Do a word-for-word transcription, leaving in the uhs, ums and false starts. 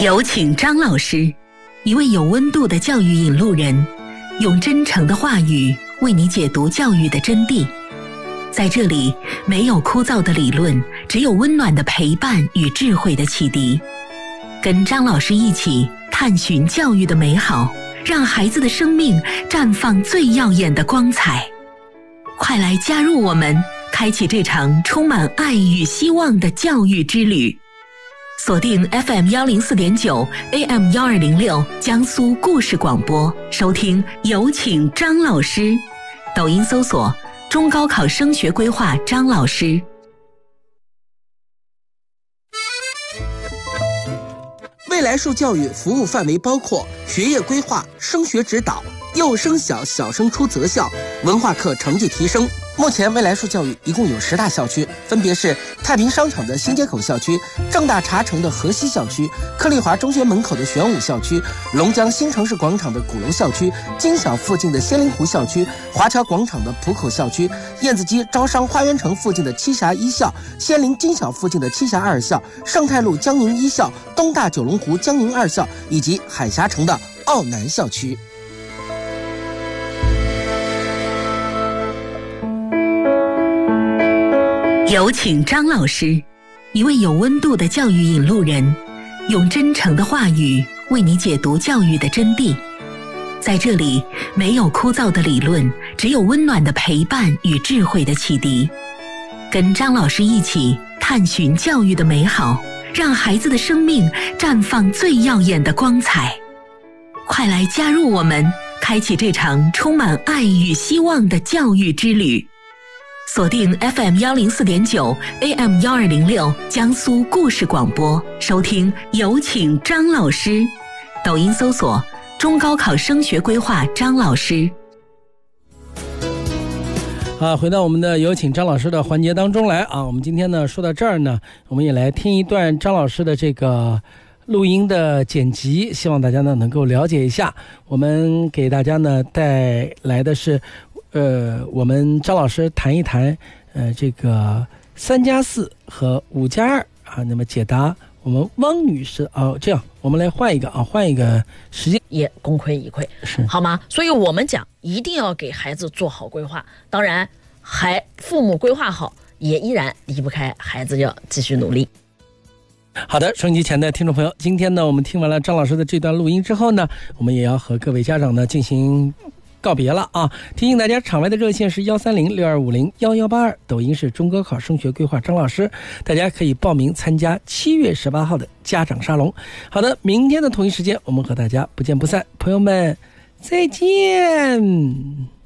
有请张老师，一位有温度的教育引路人，用真诚的话语为你解读教育的真谛。在这里，没有枯燥的理论，只有温暖的陪伴与智慧的启迪。跟张老师一起探寻教育的美好，让孩子的生命绽放最耀眼的光彩。快来加入我们，开启这场充满爱与希望的教育之旅。锁定 F M 一零四点九 A M 一二零六江苏故事广播，收听有请张老师。抖音搜索中高考升学规划张老师。 未来树教育服务范围包括学业规划、升学指导、幼升小、小升初择校、文化课成绩提升。目前未来树教育一共有十大校区，分别是太平商场的新街口校区、正大茶城的河西校区、克利华中学门口的玄武校区、龙江新城市广场的鼓楼校区、金小附近的仙灵湖校区、华侨广场的浦口校区、燕子矶招商花园城附近的栖霞一校、仙林金小附近的栖霞二校、盛泰路江宁一校、东大九龙湖江宁二校以及海峡城的奥南校区。 有请张老师，一位有温度的教育引路人，用真诚的话语为你解读教育的真谛。在这里，没有枯燥的理论，只有温暖的陪伴与智慧的启迪。跟张老师一起探寻教育的美好，让孩子的生命绽放最耀眼的光彩。快来加入我们，开启这场充满爱与希望的教育之旅。锁定 F M 一零四点九 A M 一二零六江苏故事广播，收听有请张老师。抖音搜索中高考升学规划张老师。 啊，回到我们的有请张老师的环节当中来啊。我们今天呢说到这儿呢，我们也来听一段张老师的这个录音的剪辑，希望大家呢能够了解一下。我们给大家呢带来的是呃，我们张老师谈一谈，呃，这个三加四和五加二啊，那么解答我们汪女士啊，这样我们来换一个啊，换一个时间， 也功亏一篑， 是好吗？所以我们讲一定要给孩子做好规划，当然，还父母规划好，也依然离不开孩子要继续努力。 好的，收音机前的听众朋友，今天呢，我们听完了张老师的这段录音之后呢，我们也要和各位家长呢进行告别了啊！提醒大家，场外的热线是幺三零六二五零幺幺八二，抖音是中高考升学规划张老师，大家可以报名参加七月十八号的家长沙龙。好的，明天的同一时间，我们和大家不见不散，朋友们再见。